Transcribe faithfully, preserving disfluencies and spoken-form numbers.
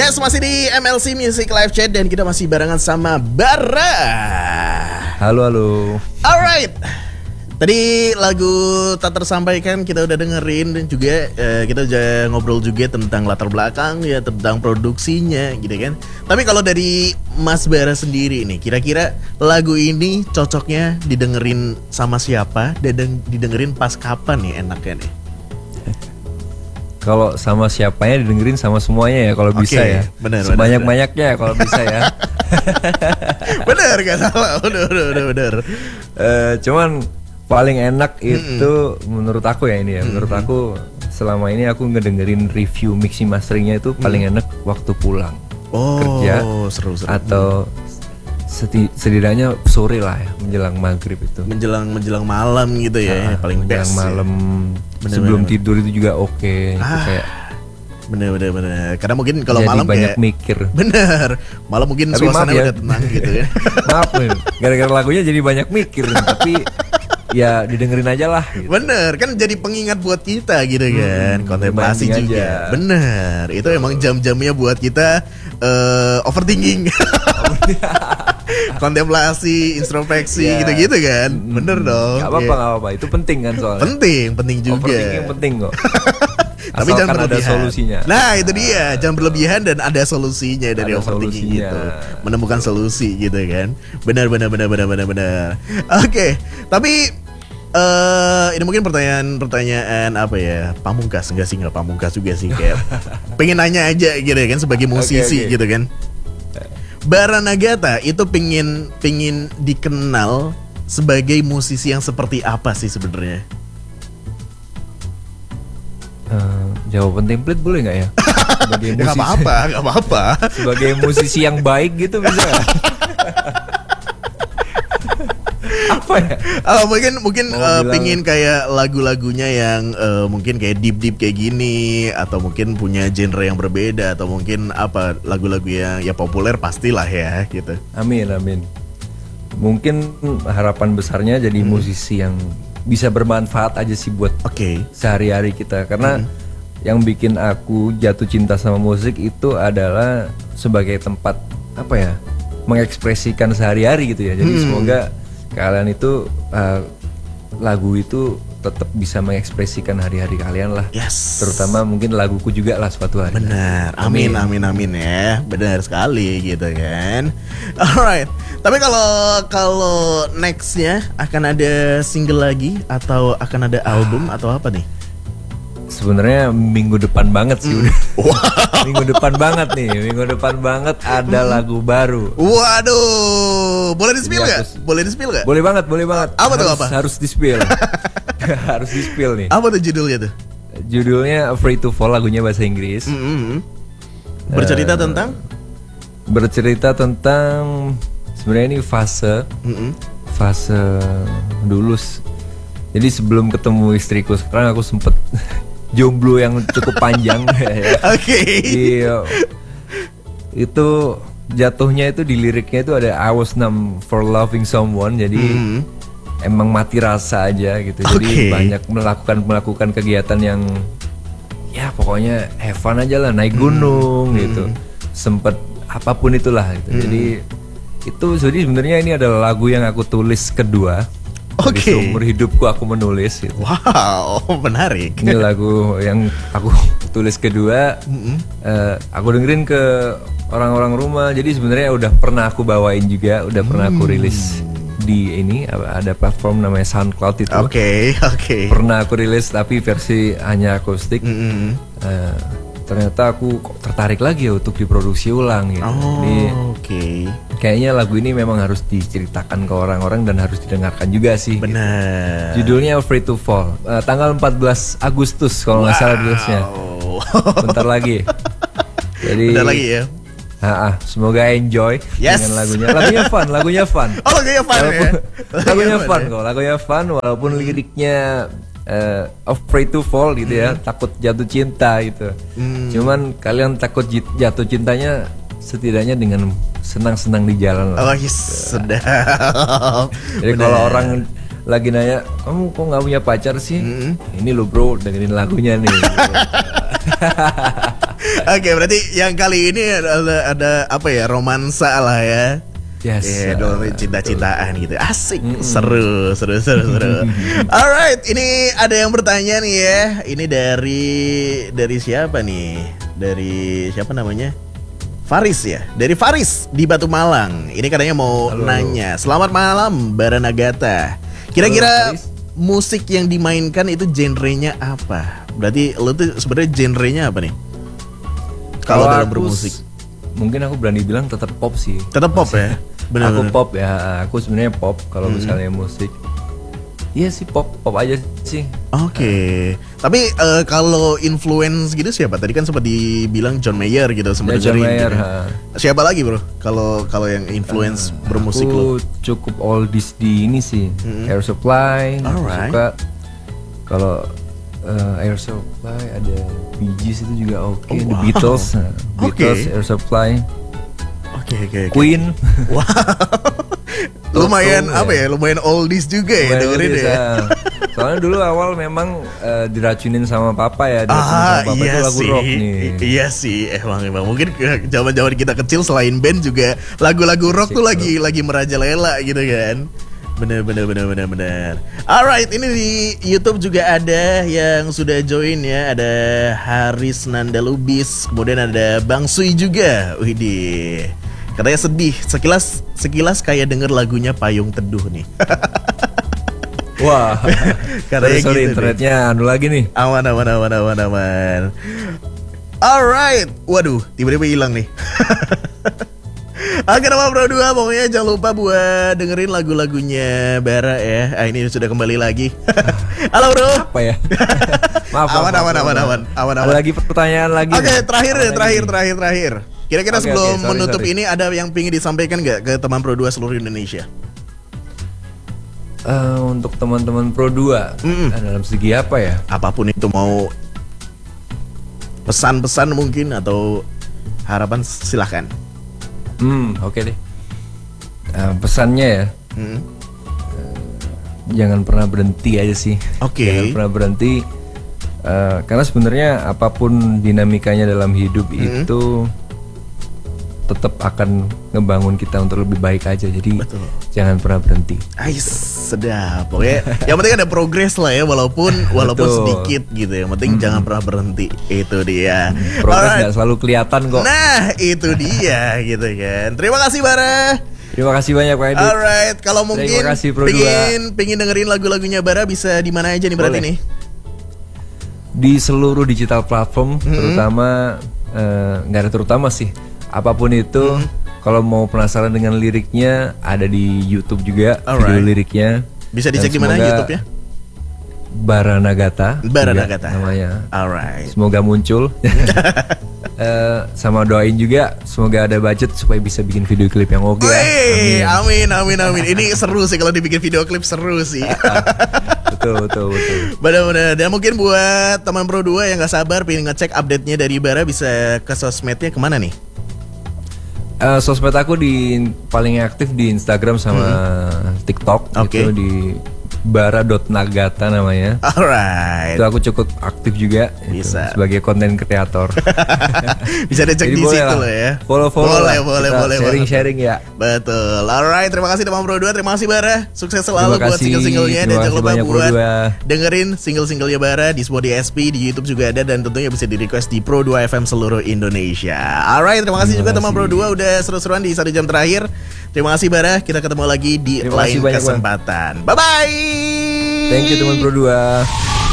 Yes, masih di M L C Music Live Chat dan kita masih barengan sama Bara. Halo, halo. Alright. Tadi lagu tak tersampaikan kita udah dengerin dan juga eh, kita udah ngobrol juga tentang latar belakang ya, tentang produksinya gitu kan. Tapi kalau dari Mas Bara sendiri nih, kira-kira lagu ini cocoknya didengerin sama siapa dan didengerin pas kapan nih enaknya nih? Kalau sama siapanya didengerin sama semuanya ya kalau Oke, bisa ya. bener, Sebanyak-banyaknya ya kalau bisa ya. Bener gak salah, bener bener bener. bener. Uh, cuman paling enak itu mm-hmm. menurut aku ya ini ya. Menurut mm-hmm. aku selama ini aku ngedengerin review mixing masteringnya itu paling mm-hmm. enak waktu pulang oh, kerja seru, seru. atau seti- setidaknya sore lah ya menjelang maghrib itu. Menjelang menjelang malam gitu ya, nah, paling menjelang best malam ya. Sebelum bener, tidur itu juga oke. Okay. Ah. Kayak bener bener bener. Karena mungkin kalau jadi malam banyak kayak mikir. Bener. Malam mungkin tapi suasana ya. udah tenang gitu ya. Maaf nih, gara-gara lagunya jadi banyak mikir. Tapi ya didengerin aja lah gitu. Bener, kan jadi pengingat buat kita gitu kan. Hmm, kontemplasi juga aja. Bener, itu oh. emang jam-jamnya buat kita uh, overthinking. Kontemplasi, introspeksi yeah. gitu-gitu kan. Bener hmm. dong. Gak apa-apa, yeah. gak apa-apa. Itu penting kan soalnya. Penting, penting juga. Overthinking penting kok. Tapi jangan berlebihan. Ada solusinya. Nah itu dia, jangan berlebihan dan ada solusinya dari ada overthinking solusinya. gitu. Menemukan solusi gitu kan. Benar benar benar benar benar benar. Oke, okay. Tapi uh, ini mungkin pertanyaan-pertanyaan apa ya? Pamungkas enggak sih, enggak pamungkas juga sih kayak. Pengen nanya aja gitu kan sebagai musisi okay, okay. gitu kan. Bara Nagata itu pingin pingin dikenal sebagai musisi yang seperti apa sih sebenarnya? Uh, jawaban template boleh nggak ya? Sebagai musisi, gak apa-apa, gak apa-apa. Sebagai musisi yang baik gitu bisa. Apa ya? Uh, mungkin mungkin uh, pingin kayak lagu-lagunya yang uh, mungkin kayak deep deep kayak gini, atau mungkin punya genre yang berbeda, atau mungkin apa lagu-lagu yang ya populer pastilah ya gitu. Amin amin. Mungkin harapan besarnya jadi hmm. musisi yang bisa bermanfaat aja sih buat okay. sehari-hari kita. Karena hmm. yang bikin aku jatuh cinta sama musik itu adalah sebagai tempat apa ya, mengekspresikan sehari-hari gitu ya. Jadi hmm. semoga kalian itu uh, lagu itu tetap bisa mengekspresikan hari-hari kalian lah. Yes. Terutama mungkin laguku juga lah suatu hari. Benar. Amin amin amin ya. Benar sekali gitu kan. Alright. Tapi kalau kalau nextnya akan ada single lagi atau akan ada album ah. atau apa nih? Sebenarnya minggu depan banget sih mm. udah. Wow. Minggu depan banget nih, minggu depan banget ada lagu baru. Waduh, boleh di-spill nggak? Boleh di-spill nggak? Boleh banget, boleh banget. Apa harus, tuh apa? Harus di-spill. Harus di-spill nih. Apa tuh judulnya tuh? Judulnya Afraid to Fall, lagunya bahasa Inggris. Mm-hmm. Bercerita uh, tentang? Bercerita tentang sebenarnya ini fase, mm-hmm. fase dulu. Jadi sebelum ketemu istriku sekarang aku sempet jomblo yang cukup panjang. Ya. Oke. Okay. Iya. Itu jatuhnya itu di liriknya itu ada I was numb for loving someone. Jadi mm-hmm. emang mati rasa aja gitu. Okay. Jadi banyak melakukan melakukan kegiatan yang ya pokoknya have fun aja lah, naik gunung mm-hmm. gitu. Sempet apapun itulah gitu. Mm-hmm. Jadi itu jadi sebenarnya ini adalah lagu yang aku tulis kedua. Oke. Okay. Seumur hidupku aku menulis gitu. Wow, menarik. Ini lagu yang aku tulis kedua. Mm-hmm. uh, Aku dengerin ke orang-orang rumah. Jadi sebenarnya udah pernah aku bawain juga, udah pernah aku rilis di ini ada platform namanya SoundCloud itu. Oke, okay, oke. Okay. Pernah aku rilis tapi versi hanya akustik. Mm-hmm. uh, Ternyata aku kok tertarik lagi ya untuk diproduksi ulang gitu. Oh, oke. Okay. Kayaknya lagu ini memang harus diceritakan ke orang-orang dan harus didengarkan juga sih. Benar. Gitu. Judulnya Afraid to Fall. Uh, tanggal empat belas Agustus kalau nggak wow. salah rilisnya. Bentar lagi. Jadi. Bentar lagi ya. Ha-ha, semoga enjoy yes. dengan lagunya. Lagunya fun, lagunya fun. Oh lagunya fun walaupun, ya. Lagunya fun kok, lagunya fun walaupun liriknya uh, afraid to fall gitu ya, hmm. takut jatuh cinta gitu. Hmm. Cuman kalian takut jatuh cintanya setidaknya dengan senang-senang di jalan lah. Oh yes, sedap. Jadi kalau orang lagi nanya, kamu kok nggak punya pacar sih? Hmm. Ini lo bro, dengerin lagunya nih. Oke, berarti yang kali ini ada, ada apa ya, romansa lah ya. Yes, ya, uh, cinta-cintaan gitu. Asik, mm-hmm. seru, seru, seru, seru. Alright, ini ada yang bertanya nih ya. Ini dari dari siapa nih? Dari siapa namanya? Faris ya. Dari Faris di Batu Malang. Ini katanya mau Halo. nanya. Selamat malam, Baranagata. Kira-kira Halo, musik yang dimainkan itu genrenya apa? Berarti lo tuh sebenarnya genrenya apa nih? Kalau dalam bermusik. Mungkin aku berani bilang tetap pop sih. Tetap pop ya? Bener, aku bener. pop ya, aku sebenarnya pop kalau hmm. misalnya musik. Iya sih pop, pop aja sih. Oke. Okay. Uh. Tapi uh, kalau influence gitu siapa? Tadi kan sempat dibilang John Mayer gitu, sempat ya, John Mayer. Gitu. Siapa lagi bro? Kalau kalau yang influence uh, bermusik lo? Aku cukup oldies di ini sih. Mm-hmm. Air Supply. Alright. Suka. Kalau uh, Air Supply ada Bee Gees itu juga oke. Okay. Oh, wow. The Beatles, nah, Beatles, okay. Air Supply. Oke okay, oke. Okay, okay. Queen. Wow. Lumayan Toto, apa ya? ya? Lumayan oldies juga lumayan ya dengerin ya. Soalnya dulu awal memang uh, diracunin sama papa ya. Diracunin ah, sama papa iya itu lagu sih. rock nih. I- iya sih, emang emang mungkin zaman-zaman kita kecil selain band juga lagu-lagu rock Musik tuh rock. lagi lagi merajalela gitu kan. Bener bener bener bener bener. Alright, ini di YouTube juga ada yang sudah join ya. Ada Haris Nandalubis, kemudian ada Bang Sui juga. Widih. Katanya sedih, sekilas sekilas kayak denger lagunya Payung Teduh nih. Wah, katanya sorry, gitu internetnya nih. anu lagi nih. Aman aman aman aman aman. Alright, waduh, tiba-tiba hilang nih. Oke, nama Pro dua, pokoknya jangan lupa buat dengerin lagu-lagunya Bara ya. Ah, ini sudah kembali lagi. Halo bro. Apa ya? maaf, aman, maaf, aman, aman, aman, aman, Ada lagi pertanyaan lagi. Oke, okay, terakhir ya, terakhir, terakhir, terakhir. Kira-kira okay, sebelum okay, sorry, menutup sorry. ini ada yang pingin disampaikan nggak ke teman Pro dua seluruh Indonesia? Uh, untuk teman-teman Pro dua mm. dalam segi apa ya? Apapun itu, mau pesan-pesan mungkin atau harapan, silahkan. Hmm, oke okay deh. Uh, pesannya ya, hmm. uh, jangan pernah berhenti aja sih. Oke. Okay. Jangan pernah berhenti, uh, karena sebenarnya apapun dinamikanya dalam hidup hmm. itu tetap akan ngebangun kita untuk lebih baik aja. Jadi Betul. jangan pernah berhenti. Ais, sedap. Pokoknya yang penting ada progres lah ya, walaupun walaupun Betul. sedikit gitu. Yang penting hmm. jangan pernah berhenti. Itu dia. Hmm, progres nggak selalu kelihatan kok. Nah, itu dia gitu kan. Terima kasih Bara. Terima kasih banyak Pak Edit. Alright, kalau mungkin pingin pingin dengerin lagu-lagunya Bara bisa di mana aja nih berarti nih? Di seluruh digital platform, hmm. terutama nggak uh, ada terutama sih. Apapun itu, hmm. kalau mau penasaran dengan liriknya, ada di YouTube juga. Alright. Video liriknya. Bisa dicek di mana YouTube-nya? Baranagata. Baranagata namanya. Alright. Semoga muncul. uh, sama doain juga, semoga ada budget supaya bisa bikin video klip yang oke. Okay. Amin. amin, amin, amin. Ini seru sih kalau dibikin video klip, seru sih. betul, betul, betul. Benar-benar. Dan mungkin buat teman Pro dua yang nggak sabar pengen ngecek update-nya dari Bara, bisa ke sosmednya kemana nih? Uh, sosmed aku di paling aktif di Instagram sama hmm. TikTok. Okay. Itu di bara dot nagata namanya. Alright. Itu aku cukup aktif juga. Bisa. Itu, sebagai konten kreator. Bisa dicek di situ loh ya. Follow-follow boleh, lah. boleh, boleh. Sharing-sharing ya. Betul. Alright, terima kasih teman Pro dua, terima kasih Bara. Sukses selalu kasih, buat single-singlenya, dan jangan lupa buat dengerin single-singlenya Bara di semua di S P, di YouTube juga ada, dan tentunya bisa di request di Pro dua F M seluruh Indonesia. Alright, terima kasih terima juga kasih. teman Pro dua udah seru-seruan di satu jam terakhir. Terima kasih Bara, kita ketemu lagi di terima lain kesempatan. Bye bye. Thank you teman Pro dua.